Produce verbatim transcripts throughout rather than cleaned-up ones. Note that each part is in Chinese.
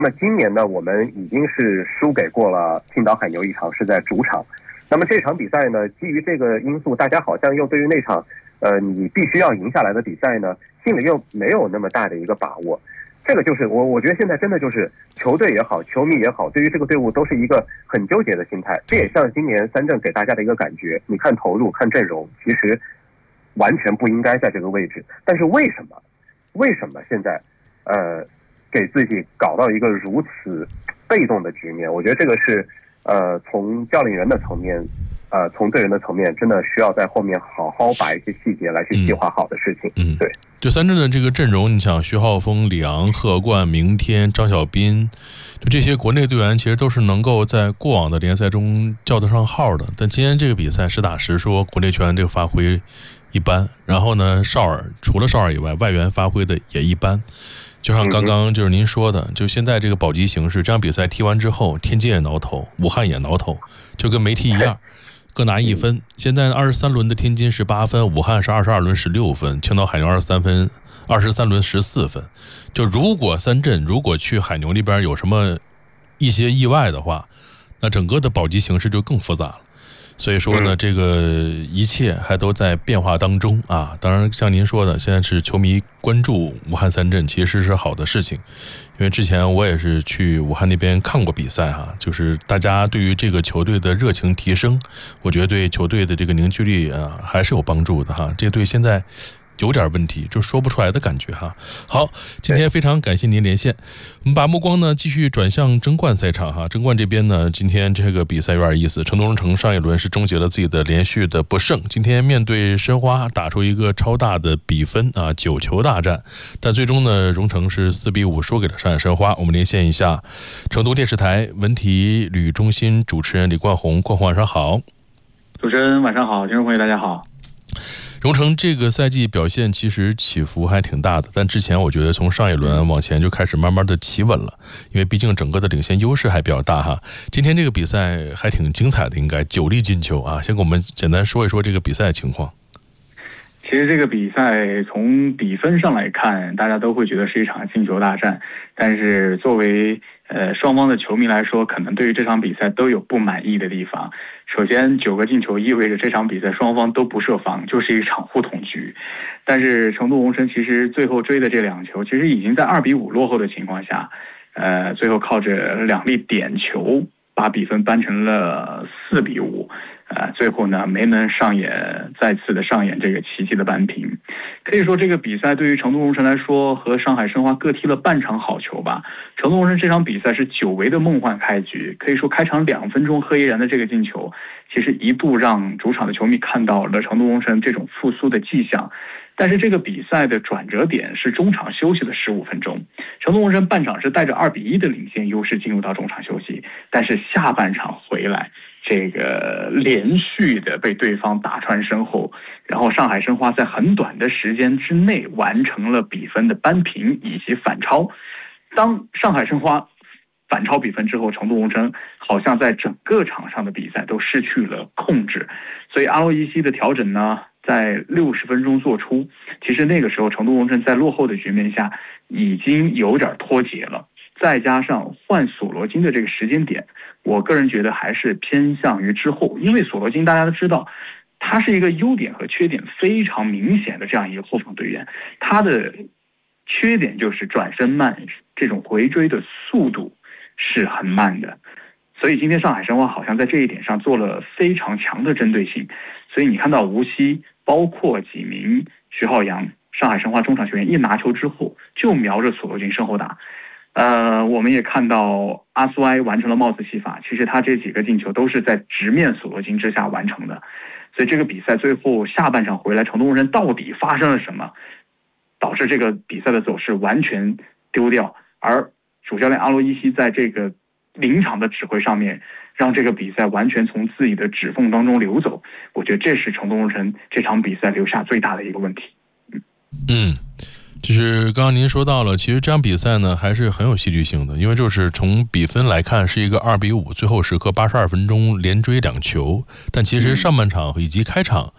那么今年呢，我们已经是输给过了青岛海牛一场，是在主场。那么这场比赛呢，基于这个因素，大家好像又对于那场呃你必须要赢下来的比赛呢，心里又没有那么大的一个把握。这个就是我我觉得现在真的就是球队也好，球迷也好，对于这个队伍都是一个很纠结的心态。这也像今年三镇给大家的一个感觉，你看投入看阵容，其实完全不应该在这个位置。但是为什么为什么现在呃给自己搞到一个如此被动的局面？我觉得这个是呃从教练员的层面呃，从队员的层面，真的需要在后面好好把一些细节来去计划好的事情。 嗯， 对。 就三镇的这个阵容，你想徐浩峰、李昂、贺冠、明天、张小斌，就这些国内队员，其实都是能够在过往的联赛中叫得上号的。但今天这个比赛，实打实说，国内球员这个发挥一般。然后呢，邵尔除了邵尔以外，外援发挥的也一般。就像刚刚就是您说的，就现在这个保级形势，这场比赛踢完之后，天津也挠头，武汉也挠头，就跟没踢一样。各拿一分，现在二十三轮的天津是八分，武汉是二十二轮十六分，青岛海牛二十三分，二十三轮十四分。就如果三镇如果去海牛那边有什么一些意外的话，那整个的保级形势就更复杂了。所以说呢，这个一切还都在变化当中啊。当然，像您说的，现在是球迷关注武汉三镇，其实是好的事情。因为之前我也是去武汉那边看过比赛哈，就是大家对于这个球队的热情提升，我觉得对球队的这个凝聚力啊还是有帮助的哈。这队现在有点问题，就说不出来的感觉哈。好，今天非常感谢您连线，我们把目光呢继续转向争冠赛场哈。争冠这边呢，今天这个比赛有点意思，成都荣城上一轮是终结了自己的连续的不胜，今天面对申花打出一个超大的比分啊，九球大战，但最终呢，荣城是四比五输给了上海申花。我们连线一下成都电视台文体旅中心主持人李冠宏，冠宏晚上好。 主持人晚上好，听众朋友大家好。 荣城这个赛季表现其实起伏还挺大的，但之前我觉得从上一轮往前就开始慢慢的企稳了，因为毕竟整个的领先优势还比较大哈。今天这个比赛还挺精彩的，应该九粒进球啊，先给我们简单说一说这个比赛情况。 其实这个比赛从比分上来看，大家都会觉得是一场进球大战，但是作为呃双方的球迷来说，可能对于这场比赛都有不满意的地方。首先，九个进球意味着这场比赛双方都不设防，就是一场互捅局。但是成都荣城其实最后追的这两球，其实已经在二比五落后的情况下，呃，最后靠着两粒点球把比分扳成了四比五。呃，最后呢没能上演再次的上演这个奇迹的扳平。可以说这个比赛对于成都荣城来说和上海申花各踢了半场好球吧。成都荣城这场比赛是久违的梦幻开局，可以说开场两分钟贺依然的这个进球其实一度让主场的球迷看到了成都荣城这种复苏的迹象。但是这个比赛的转折点是中场休息的十五分钟，成都荣城半场是带着二比一的领先优势进入到中场休息，但是下半场回来这个连续的被对方打穿身后，然后上海申花在很短的时间之内完成了比分的扳平以及反超。当上海申花反超比分之后，成都荣城好像在整个场上的比赛都失去了控制，所以阿洛伊西的调整呢在六十分钟做出。其实那个时候成都荣城在落后的局面下已经有点脱节了，再加上换索罗金的这个时间点，我个人觉得还是偏向于之后。因为索罗金大家都知道他是一个优点和缺点非常明显的这样一个后防队员，他的缺点就是转身慢，这种回追的速度是很慢的。所以今天上海申花好像在这一点上做了非常强的针对性，所以你看到无锡包括几名徐浩洋上海申花中场球员一拿球之后就瞄着索罗金身后打。呃，我们也看到阿苏埃完成了帽子戏法，其实他这几个进球都是在直面索罗金之下完成的。所以这个比赛最后下半场回来，成都荣城到底发生了什么，导致这个比赛的走势完全丢掉，而主教练阿洛伊西在这个临场的指挥上面让这个比赛完全从自己的指缝当中流走，我觉得这是成都荣城这场比赛留下最大的一个问题。 嗯，就是刚刚您说到了，其实这场比赛呢还是很有戏剧性的，因为就是从比分来看是一个二比五，最后时刻八十二分钟连追两球，但其实上半场以及开场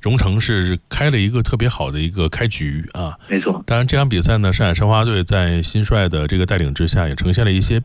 荣成是开了一个特别好的一个开局啊。 没错。 当然，这场比赛呢，上海申花队在新帅的这个带领之下，也呈现了一些